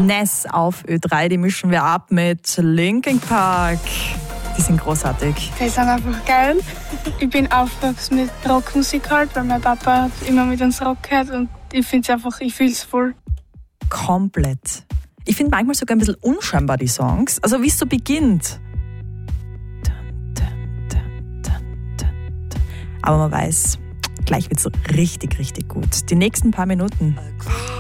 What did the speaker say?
Ness auf Ö3, die mischen wir ab mit Linkin Park. Die sind großartig. Die sind einfach geil. Ich bin aufgewachsen mit Rockmusik halt, weil mein Papa immer mit uns Rock hört und ich finde es einfach, ich fühle es voll. Komplett. Ich finde manchmal sogar ein bisschen unscheinbar die Songs. Also wie es so beginnt. Aber man weiß, gleich wird es richtig, richtig gut. Die nächsten paar Minuten.